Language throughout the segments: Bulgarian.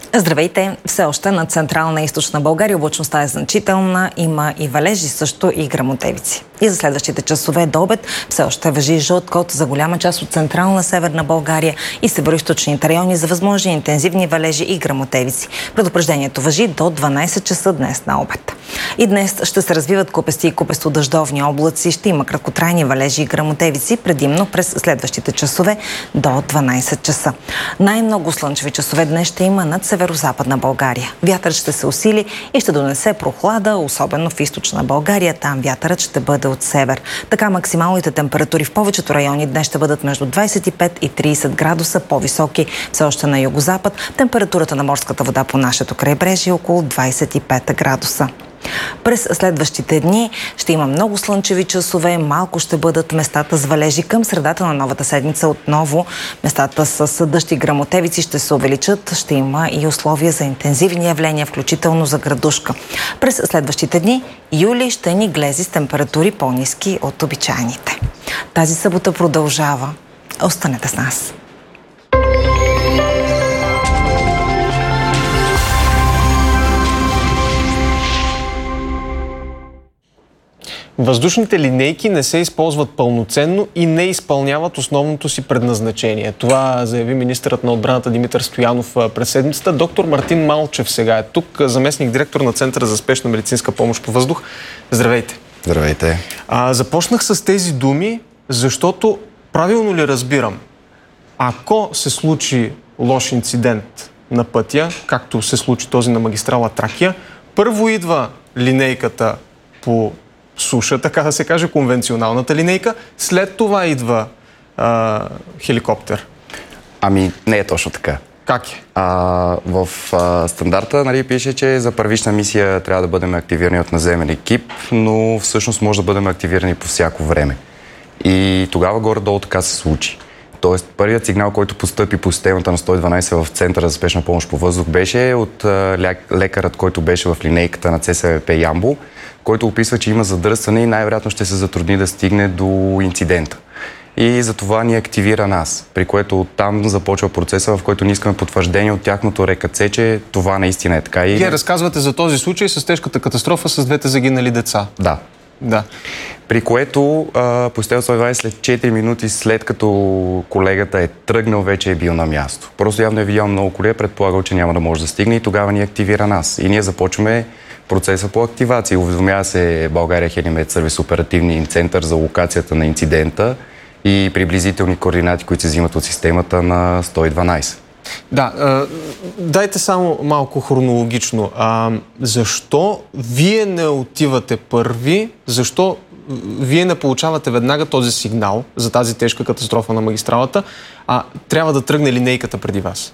Здравейте! Все още на централна и източна България облачността е значителна, има и валежи, също и гръмотевици. И за следващите часове до обед все още важи жълт код за голяма част от централна северна България и североизточните райони за възможни интензивни валежи и гръмотевици. Предупреждението важи до 12 часа днес на обед. И днес ще се развиват купести и купесто-дъждовни облаци, ще има краткотрайни валежи и гръмотевици, предимно през следващите часове до 12 часа. Най-много слънчеви часове днес ще има над северо-западна България. Вятърът ще се усили и ще донесе прохлада, особено в източна България. Там вятърът ще бъде от север. Така максималните температури в повечето райони днес ще бъдат между 25 и 30 градуса, по-високи все още на югозапад. Температурата на морската вода по нашето крайбрежие е около 25 градуса. През следващите дни ще има много слънчеви часове, малко ще бъдат местата с валежи. Към средата на новата седмица отново местата с дъжд и гръмотевици ще се увеличат. Ще има и условия за интензивни явления, включително за градушка. През следващите дни юли ще ни глези с температури по-ниски от обичайните. Тази събота продължава. Останете с нас. Въздушните линейки не се използват пълноценно и не изпълняват основното си предназначение. Това заяви министърът на отбраната Димитър Стоянов през седмицата. Доктор Мартин Малчев сега е тук, заместник директор на Центъра за спешна медицинска помощ по въздух. Здравейте! Здравейте! Започнах с тези думи, защото правилно ли разбирам? Ако се случи лош инцидент на пътя, както се случи този на магистрала Тракия, първо идва линейката по суша, така да се каже, конвенционалната линейка. След това идва хеликоптер. Ами, не е точно така. Как е? В стандарта пише, че за първична мисия трябва да бъдем активирани от наземен екип, но всъщност може да бъдем активирани по всяко време. И тогава горе-долу така се случи. Тоест, първият сигнал, който постъпи по системата на 112 в Центъра за спешна помощ по въздух, беше от лекарът, който беше в линейката на ЦСВП Ямбол, който описва, че има задръстване и най-вероятно ще се затрудни да стигне до инцидента. И за това ни активира нас, при което оттам започва процеса, в който ние искаме потвърждение от тяхното РКЦ, че това наистина е така. Вие разказвате за този случай с тежката катастрофа с двете загинали деца. Да. При което по 112 след 4 минути след като колегата е тръгнал, вече е бил на място. Просто явно е видял много коли, предполагал, че няма да може да стигне и тогава ни активира нас. И ние започваме процеса по активация. Уведомява се България Хелимед Сервис оперативния център за локацията на инцидента и приблизителни координати, които се взимат от системата на 112. Да, дайте само малко хронологично. Защо вие не отивате първи? Защо вие не получавате веднага този сигнал за тази тежка катастрофа на магистралата, а трябва да тръгне линейката преди вас?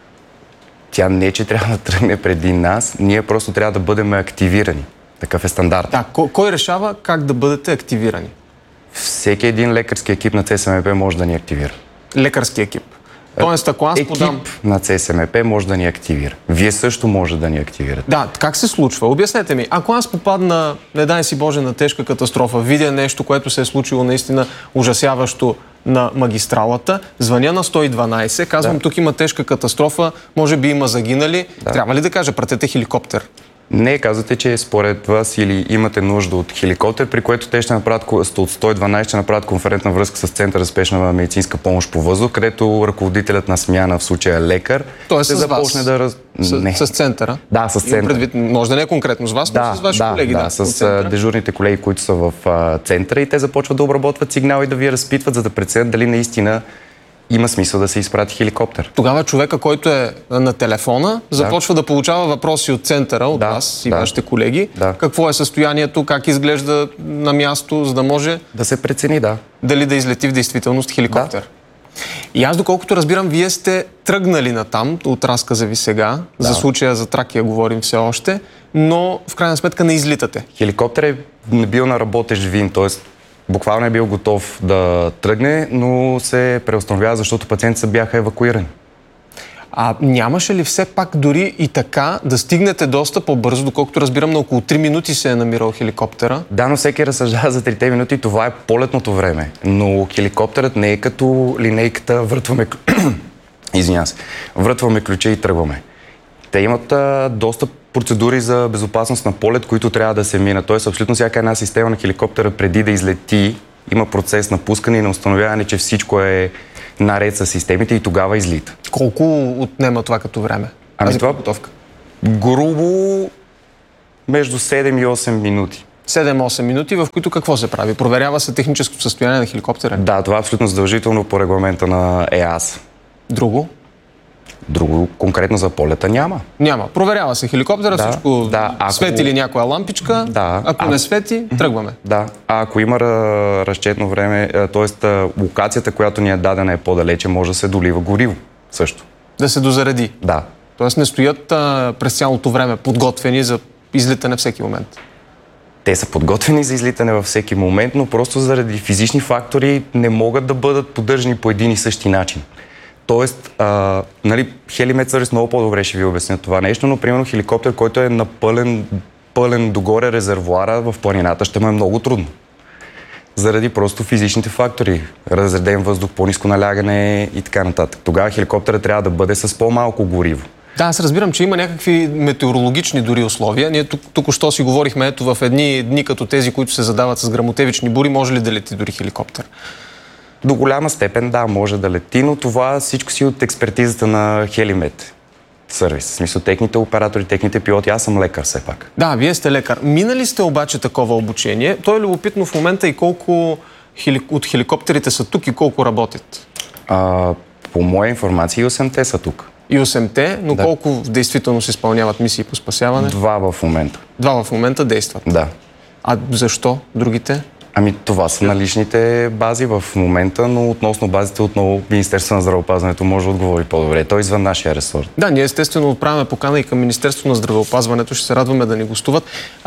Тя не, че трябва да тръгне преди нас, ние просто трябва да бъдем активирани. Такъв е стандарт. Да, кой решава как да бъдете активирани? Всеки един лекарски екип на ЦСМП може да ни активира. Лекарски екип? Тоест, ако аз подам... Екип на ЦСМП може да ни активира. Вие също може да ни активирате. Да, как се случва? Обяснете ми. Ако аз попадна, не дай си Боже, на тежка катастрофа, видя нещо, което се е случило наистина ужасяващо на магистралата, звъня на 112, казвам, тук има тежка катастрофа, може би има загинали. Трябва ли да кажа, пратете хеликоптер? Не, казвате, че според вас или имате нужда от хеликоптер, при което те ще направят от 112 ще направят конферентна връзка с Центъра за спешна медицинска помощ по въздух, където ръководителят на смяна, в случая лекар, ще започне да... С центъра? Да, с центъра. Може да не е конкретно с вас, но с ваши колеги. Да, с дежурните колеги, които са в центъра и те започват да обработват сигнал и да ви разпитват, за да преценят дали наистина има смисъл да се изпрати хеликоптер. Тогава човека, който е на телефона, започва да получава въпроси от центъра, от вас и вашите колеги. Какво е състоянието, как изглежда на място, за да може да се прецени, дали да излети в действителност хеликоптер. И аз, доколкото разбирам, вие сте тръгнали натам, от разказа ви сега, за случая за Тракия говорим все още, но в крайна сметка не излитате. Хеликоптер е бил на работещ вин, т.е. буквално е бил готов да тръгне, но се преустановява, защото пациентите бяха евакуирани. А нямаше ли все пак дори и така да стигнете доста по-бързо, доколкото разбирам, на около 3 минути се е намирал хеликоптера? Да, но всеки разсъждава за 3 минути, това е полетното време. Но хеликоптерът не е като линейката, въртваме ключа и тръгваме. Те имат доста процедури за безопасност на полет, които трябва да се минат. Тоест, абсолютно всяка една система на хеликоптера преди да излети, има процес на пускане и на установяване, че всичко е наред с системите и тогава излита. Колко отнема това като време? Ами това подготовка? Грубо между 7 и 8 минути. 7-8 минути, в които какво се прави? Проверява се техническото състояние на хеликоптера? Да, това е абсолютно задължително по регламента на ЕАС. Друго? Друго конкретно за полета няма. Няма. Проверява се хеликоптера, всичко свети ли някоя лампичка, ако не свети, тръгваме. Да, а ако има разчетно време, т.е. локацията, която ни е дадена е по-далече, може да се долива гориво също. Да се дозареди? Да. Тоест не стоят през цялото време подготвени за излитане всеки момент? Те са подготвени за излитане във всеки момент, но просто заради физични фактори не могат да бъдат поддържани по един и същи начин. Тоест, Хелимет Сървис много по-добре ще ви обясня това нещо, но примерно хеликоптер, който е на пълен догоре резервоара в планината, ще му е много трудно. Заради просто физичните фактори. Разреден въздух, по-ниско налягане и така нататък. Тогава хеликоптерът трябва да бъде с по-малко гориво. Да, аз разбирам, че има някакви метеорологични дори условия. Ние тук-що си говорихме, ето в едни дни като тези, които се задават с гръмотевични бури, може ли да лети дори хеликоптер? До голяма степен, да, може да лети, но това всичко си от експертизата на Хелимет Сървис. В смисъл, техните оператори, техните пилоти. Аз съм лекар все пак. Да, вие сте лекар. Минали сте обаче такова обучение? То е любопитно в момента и колко от хеликоптерите са тук и колко работят? По моя информация и 8-те са тук. И 8-те, но да. Колко в действителност изпълняват мисии по спасяване? 2 в момента. 2 в момента действат? Да. А защо другите? Ами това са наличните бази в момента, но относно базите отново Министерството на здравеопазването може да отговори по-добре. Той извън нашия ресор. Да, ние естествено отправяме покана и към Министерството на здравеопазването. Ще се радваме да ни гостуват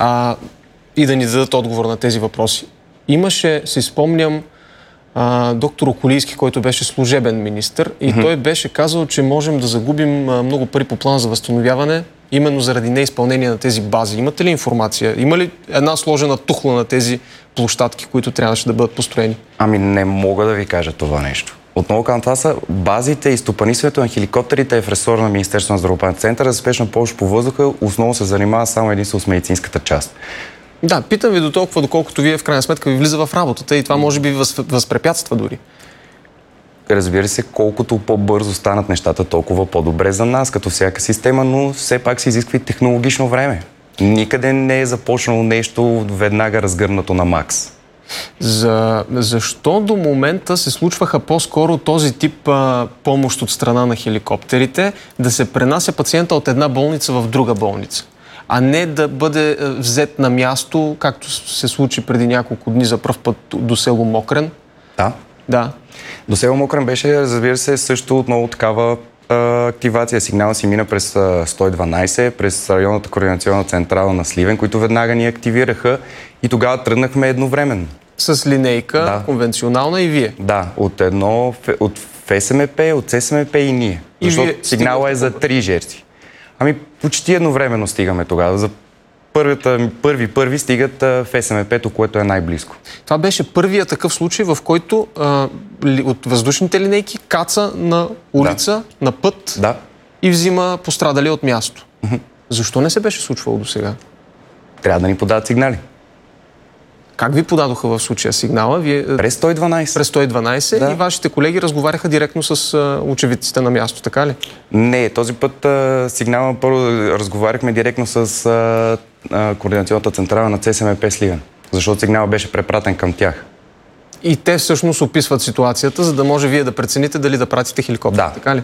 и да ни дадат отговор на тези въпроси. Имаше, си спомням, доктор Околийски, който беше служебен министър и той беше казал, че можем да загубим много пари по плана за възстановяване именно заради неизпълнение на тези бази. Имате ли информация? Има ли една сложена тухла на тези площадки, които трябваше да бъдат построени? Ами не мога да ви кажа това нещо. Отново към това са базите и стопанисването на хеликоптерите е в ресор на Министерството на здравеопазването. Центъра за спешна помощ по въздуха основно се занимава само единствено с медицинската част. Да, питам ви до толкова, доколкото вие в крайна сметка ви влиза в работата и това може би възпрепятства дори. Разбира се, колкото по-бързо станат нещата, толкова по-добре за нас, като всяка система, но все пак се изисква и технологично време. Никъде не е започнало нещо веднага разгърнато на макс. Защо до момента се случваха по-скоро този тип помощ от страна на хеликоптерите, да се пренася пациента от една болница в друга болница, а не да бъде взет на място, както се случи преди няколко дни за пръв път до село Мокрен? Да. До село Мокрен беше, разбира се, също отново такава активация. Сигнала си мина през 112, през районната координационна централа на Сливен, които веднага ни активираха и тогава тръгнахме едновременно. С линейка, конвенционална и вие? Да, от ФСМП, от ССМП и ние. Защото сигнала е за 3 жертви. Ами почти едновременно стигаме тогава. За първи стигат в СМП-то, което е най-близко. Това беше първият такъв случай, в който от въздушните линейки каца на улица, на път и взима пострадали от място. Защо не се беше случвало до сега? Трябва да ни подават сигнали. Как ви подадоха в случая сигнала? През 112. През 112 и вашите колеги разговаряха директно с очевидците на място, така ли? Не, този път сигнала първо разговаряхме директно с координационната централа на ЦСМП Сливен, защото сигнала беше препратен към тях. И те всъщност описват ситуацията, за да може вие да прецените дали да пратите хеликоптер, така ли?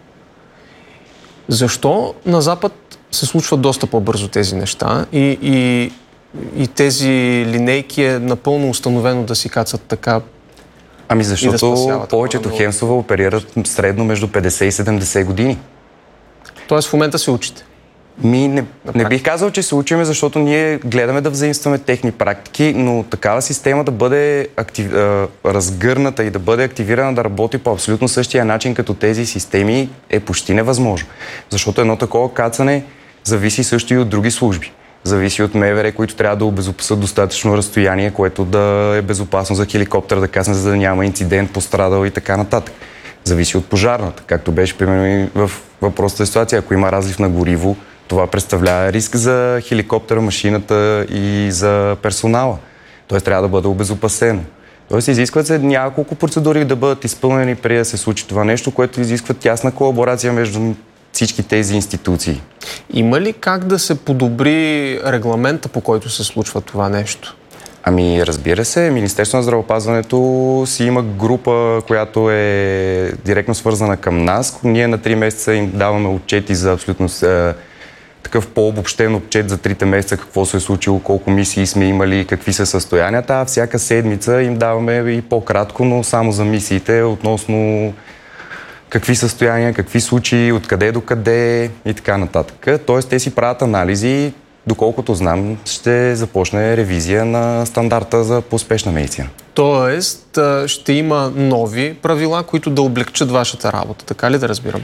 Защо на Запад се случват доста по-бързо тези неща и тези линейки е напълно установено да си кацат така? Ами защото повечето хемсове оперират средно между 50 и 70 години. Тоест в момента се учите? Не бих казал, че се учиме, защото ние гледаме да взаимстваме техни практики, но такава система да бъде разгърната и да бъде активирана да работи по абсолютно същия начин като тези системи е почти невъзможно. Защото едно такова кацане зависи също и от други служби. Зависи от МВР, които трябва да обезопасят достатъчно разстояние, което да е безопасно за хеликоптер да кацне, за да няма инцидент, пострадал и така нататък. Зависи от пожарната. Както беше примерно и в въпросната ситуация. Ако има разлив на гориво, това представлява риск за хеликоптера, машината и за персонала. Тоест трябва да бъде обезопасено. Тоест изискват се няколко процедури да бъдат изпълнени преди да се случи това нещо, което изисква тясна колаборация между всички тези институции. Има ли как да се подобри регламента, по който се случва това нещо? Ами, разбира се, Министерството на здравеопазването си има група, която е директно свързана към нас. Ние на 3 месеца им даваме отчети за абсолютно такъв по-обобщен отчет за 3 месеца, какво се е случило, колко мисии сме имали, какви са състоянията, а всяка седмица им даваме и по-кратко, но само за мисиите, относно какви състояния, какви случаи, откъде до къде и така нататък. Тоест, те си правят анализи. Доколкото знам, ще започне ревизия на стандарта за по-успешна медицина. Тоест, ще има нови правила, които да облегчат вашата работа. Така ли да разбирам?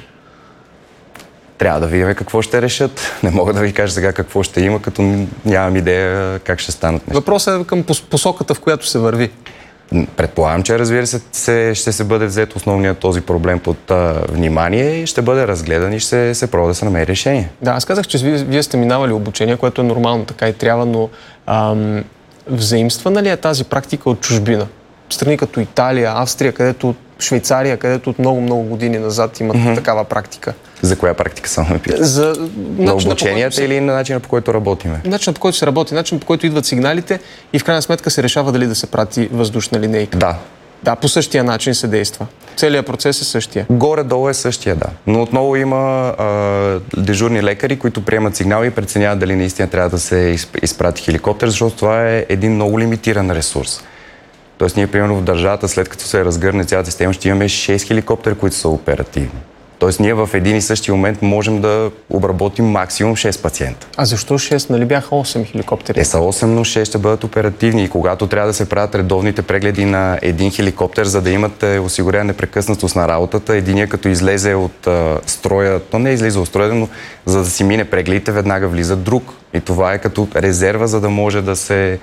Трябва да видим какво ще решат. Не мога да ви кажа сега какво ще има, като нямам идея как ще станат неща. Въпросът е към посоката, в която се върви. Предполагам, че разбира се, ще се бъде взет основният този проблем под внимание и ще бъде разгледан и ще се пробва да се намери решение. Да, аз казах, че вие сте минавали обучение, което е нормално, така и трябва, но взаимствана ли е тази практика от чужбина? Страни като Италия, Австрия, Швейцария, където от много години назад имат такава практика. За коя практика само ме питате? На обученията или на начина, по който работиме? Начинът, по който се работи, начинът, по който идват сигналите и в крайна сметка се решава дали да се прати въздушна линейка. Да. Да, по същия начин се действа. Целият процес е същия. Горе-долу е същия, да. Но отново има дежурни лекари, които приемат сигнали и преценяват дали наистина трябва да се изпрати хеликоптер, защото това е един много лимитиран ресурс. Тоест ние, примерно, в държавата, след като се разгърне цялата система, ще имаме 6 хеликоптера, които са оперативни. Тоест ние в един и същи момент можем да обработим максимум 6 пациента. А защо 6? Нали бяха 8 хеликоптери? Те са 8, но 6 ще бъдат оперативни. И когато трябва да се правят редовните прегледи на един хеликоптер, за да имате осигурена непрекъснатост на работата, единия като излезе от строя, то не излиза от строя, но за да си мине прегледите, веднага влиза друг. И това е като резерва, за да може да се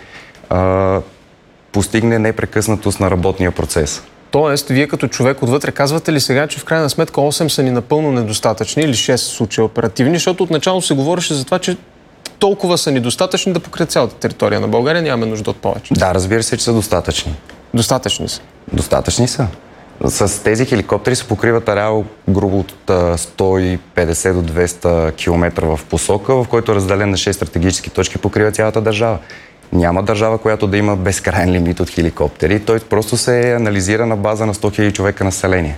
постигне непрекъснатост на работния процес. Тоест, вие като човек отвътре казвате ли сега, че в крайна сметка 8 са ни напълно недостатъчни или 6 случаи оперативни, защото отначало се говореше за това, че толкова са ни достатъчни да покрият цялата територия на България, нямаме нужда от повече. Да, разбира се, че са достатъчни. Достатъчни са? Достатъчни са. С тези хеликоптери се покриват ареал грубо от 150 до 200 км в посока, в който е разделен на 6 стратегически точки, покрива цялата държава. Няма държава, която да има безкрайен лимит от хеликоптери. Той просто се анализира на база на 100 000 човека население.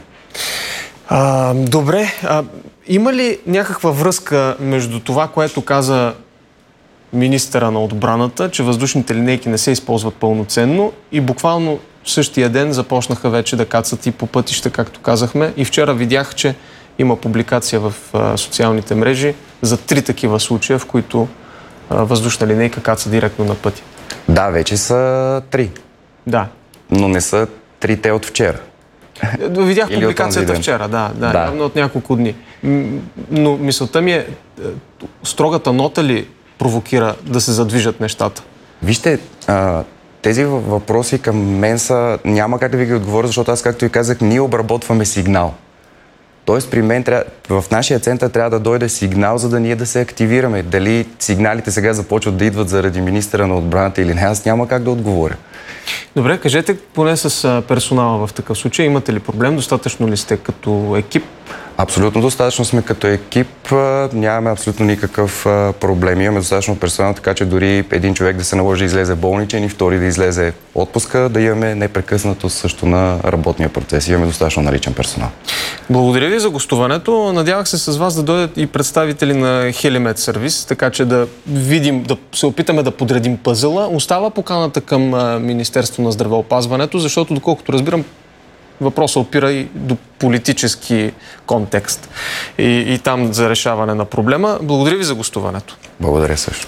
Добре. Има ли някаква връзка между това, което каза министъра на отбраната, че въздушните линейки не се използват пълноценно и буквално същия ден започнаха вече да кацат и по пътища, както казахме. И вчера видях, че има публикация в социалните мрежи за 3 такива случая, в които въздушна линейка каца директно на пътя. Да, вече са 3. Да. Но не са 3-те от вчера. Видях публикацията вчера, да, явно от няколко дни. Но мисълта ми е, строгата нота ли провокира да се задвижат нещата? Вижте, тези въпроси към мен са, няма как да ви ги отговоря, защото аз, както ви казах, ние обработваме сигнал. Тоест при мен в нашия център трябва да дойде сигнал, за да ние да се активираме. Дали сигналите сега започват да идват заради министъра на отбраната или не, аз няма как да отговоря. Добре, кажете поне с персонала в такъв случай. Имате ли проблем? Достатъчно ли сте като екип? Абсолютно достатъчно сме като екип. Нямаме абсолютно никакъв проблем. Имаме достатъчно персонал, така че дори един човек да се наложи да излезе болничен и втори да излезе отпуска, да имаме непрекъснато също на работния процес. Имаме достатъчно наличен персонал. Благодаря ви за гостуването. Надявах се с вас да дойдат и представители на Хелимед сервис, така че да видим, да се опитаме да подредим пъзела. Остава поканата към Министерство на здравеопазването, защото, доколкото разбирам, въпросът опира и до политически контекст и там за решаване на проблема. Благодаря ви за гостуването. Благодаря също.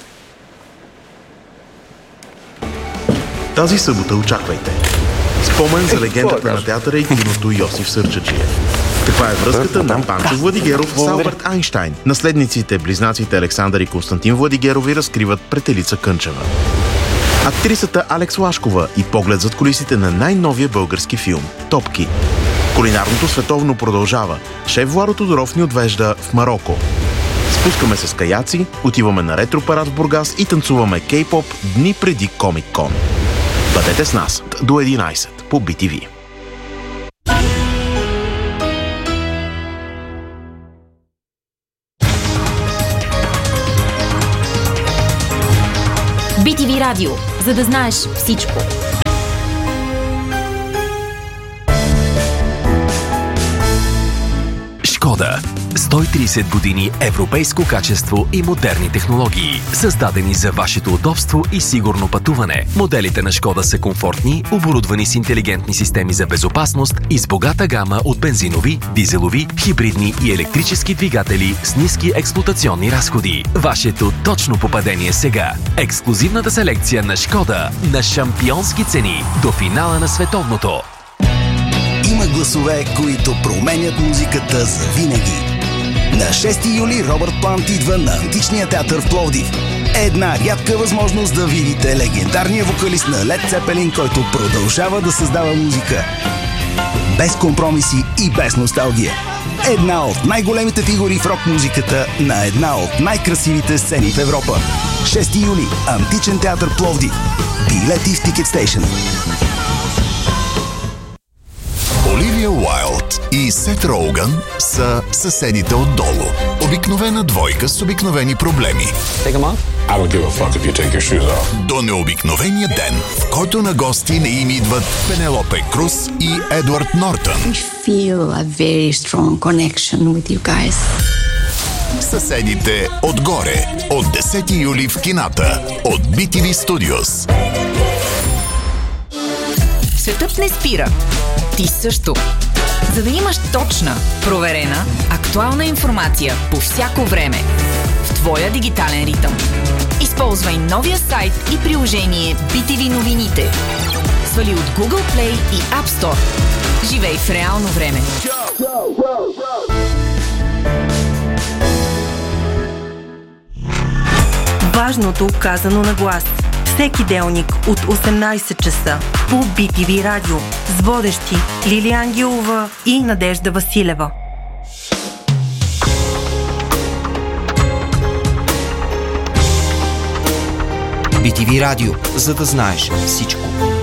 Тази събота очаквайте спомен за легендата на театъра и киното Йосиф Сърчаджиев. Каква е връзката на Панчо Владигеров с Алберт Айнщайн? Наследниците, близнаците Александър и Константин Владигерови разкриват пред Елица Кънчева. Актрисата Алекс Лашкова и поглед зад кулисите на най-новия български филм «Топки». Кулинарното световно продължава. Шеф Владо Тодоров ни отвежда в Мароко. Спускаме се с каяци, отиваме на ретропарад в Бургас и танцуваме кей-поп дни преди Комик-кон. Бъдете с нас до 11 по BTV. BTV Радио, за да знаеш всичко. Шкода. 130 години европейско качество и модерни технологии, създадени за вашето удобство и сигурно пътуване. Моделите на Шкода са комфортни, оборудвани с интелигентни системи за безопасност и с богата гама от бензинови, дизелови, хибридни и електрически двигатели с ниски експлоатационни разходи. Вашето точно попадение сега. Ексклузивната селекция на Шкода на шампионски цени до финала на световното. Има гласове, които променят музиката за винаги. На 6 юли Робърт Плант идва на Античния театър в Пловдив. Една рядка възможност да видите легендарния вокалист на Лед Цепелин, който продължава да създава музика. Без компромиси и без носталгия. Една от най-големите фигури в рок-музиката на една от най-красивите сцени в Европа. 6 юли Античен театър Пловдив. Билети в Ticket Station. Оливия Уайлд и Сет Роуган са съседите отдолу. Обикновена двойка с обикновени проблеми. До необикновения ден, в който на гости не им идват Пенелопе Круз и Едвард Нортън. Съседите отгоре. От 10 юли в кината. От BTV Studios. Светът не спира. Ти също. За да имаш точна, проверена, актуална информация по всяко време в твоя дигитален ритъм. Използвай новия сайт и приложение BTV новините. Свали от Google Play и App Store. Живей в реално време. Важното казано на глас. Всеки делник от 18 часа по BTV Радио с водещи Лилия Ангелова и Надежда Василева. BTV Радио, за да знаеш всичко.